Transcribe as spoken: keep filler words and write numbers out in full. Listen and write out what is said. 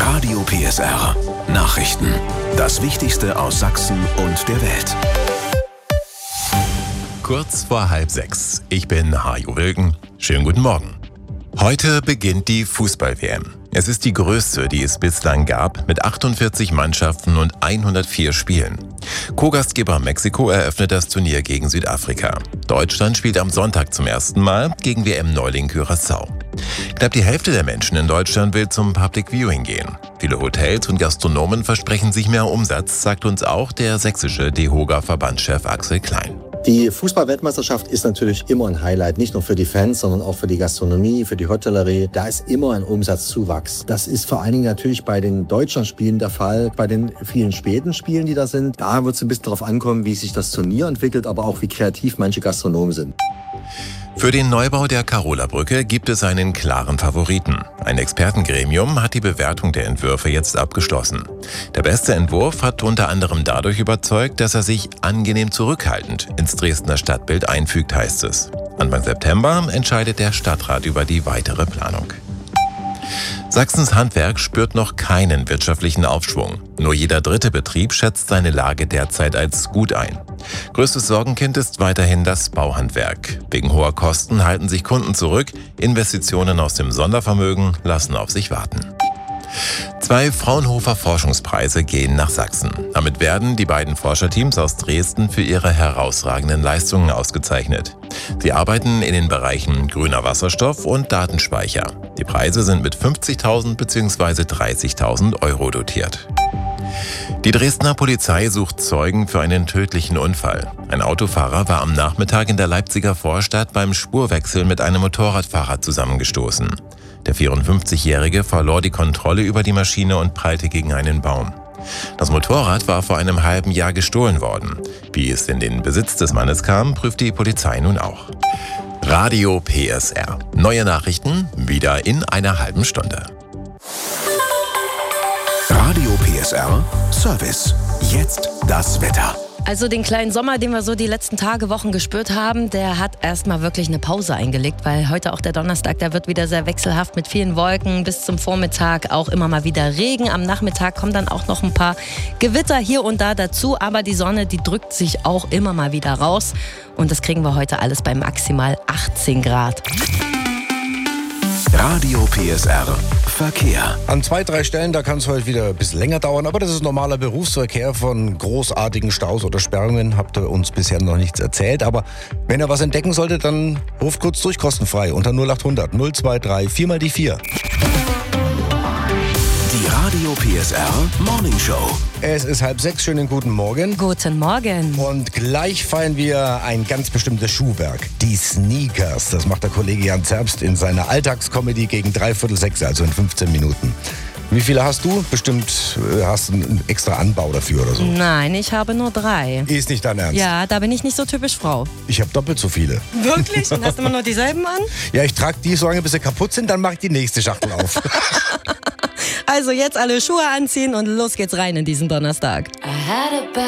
Radio P S R. Nachrichten. Das Wichtigste aus Sachsen und der Welt. Kurz vor halb sechs. Ich bin Hajo Wilken. Schönen guten Morgen. Heute beginnt die Fußball-W M. Es ist die größte, die es bislang gab, mit achtundvierzig Mannschaften und hundertvier Spielen. Co-Gastgeber Mexiko eröffnet das Turnier gegen Südafrika. Deutschland spielt am Sonntag zum ersten Mal gegen W M-Neuling Curaçao. Knapp die Hälfte der Menschen in Deutschland will zum Public Viewing gehen. Viele Hotels und Gastronomen versprechen sich mehr Umsatz, sagt uns auch der sächsische DEHOGA-Verbandschef Axel Klein. Die Fußball-Weltmeisterschaft ist natürlich immer ein Highlight, nicht nur für die Fans, sondern auch für die Gastronomie, für die Hotellerie. Da ist immer ein Umsatzzuwachs. Das ist vor allen Dingen natürlich bei den Deutschlandspielen der Fall. Bei den vielen späten Spielen, die da sind, da wird es ein bisschen darauf ankommen, wie sich das Turnier entwickelt, aber auch wie kreativ manche Gastronomen sind. Für den Neubau der Karola-Brücke gibt es einen klaren Favoriten. Ein Expertengremium hat die Bewertung der Entwürfe jetzt abgeschlossen. Der beste Entwurf hat unter anderem dadurch überzeugt, dass er sich angenehm zurückhaltend ins Dresdner Stadtbild einfügt, heißt es. Anfang September entscheidet der Stadtrat über die weitere Planung. Sachsens Handwerk spürt noch keinen wirtschaftlichen Aufschwung. Nur jeder dritte Betrieb schätzt seine Lage derzeit als gut ein. Größtes Sorgenkind ist weiterhin das Bauhandwerk. Wegen hoher Kosten halten sich Kunden zurück, Investitionen aus dem Sondervermögen lassen auf sich warten. Zwei Fraunhofer Forschungspreise gehen nach Sachsen. Damit werden die beiden Forscherteams aus Dresden für ihre herausragenden Leistungen ausgezeichnet. Sie arbeiten in den Bereichen grüner Wasserstoff und Datenspeicher. Die Preise sind mit fünfzigtausend bzw. dreißigtausend Euro dotiert. Die Dresdner Polizei sucht Zeugen für einen tödlichen Unfall. Ein Autofahrer war am Nachmittag in der Leipziger Vorstadt beim Spurwechsel mit einem Motorradfahrer zusammengestoßen. Der vierundfünfzigjährige verlor die Kontrolle über die Maschine und prallte gegen einen Baum. Das Motorrad war vor einem halben Jahr gestohlen worden. Wie es in den Besitz des Mannes kam, prüft die Polizei nun auch. Radio P S R. Neue Nachrichten wieder in einer halben Stunde. Radio P S R Service. Jetzt das Wetter. Also den kleinen Sommer, den wir so die letzten Tage, Wochen gespürt haben, der hat erstmal wirklich eine Pause eingelegt, weil heute auch der Donnerstag, der wird wieder sehr wechselhaft mit vielen Wolken, bis zum Vormittag auch immer mal wieder Regen. Am Nachmittag kommen dann auch noch ein paar Gewitter hier und da dazu, aber die Sonne, die drückt sich auch immer mal wieder raus und das kriegen wir heute alles bei maximal achtzehn Grad. Radio P S R Verkehr. An zwei, drei Stellen, da kann es heute wieder ein bisschen länger dauern, aber das ist normaler Berufsverkehr. Von großartigen Staus oder Sperrungen habt ihr uns bisher noch nichts erzählt, aber wenn ihr was entdecken solltet, dann ruft kurz durch, kostenfrei, unter null acht hundert null zwei drei vier mal die vier. Die Radio P S R Morning Show. Es ist halb sechs, schönen guten Morgen. Guten Morgen. Und gleich feiern wir ein ganz bestimmtes Schuhwerk, die Sneakers. Das macht der Kollege Jan Zerbst in seiner Alltagscomedy gegen dreiviertel sechs, also in fünfzehn Minuten. Wie viele hast du? Bestimmt äh, hast du einen extra Anbau dafür oder so. Nein, ich habe nur drei. Ist nicht dein Ernst? Ja, da bin ich nicht so typisch Frau. Ich habe doppelt so viele. Wirklich? Und hast du immer nur dieselben an? Ja, ich trage die so lange, bis sie kaputt sind, dann mache ich die nächste Schachtel auf. Also jetzt alle Schuhe anziehen und los geht's rein in diesen Donnerstag.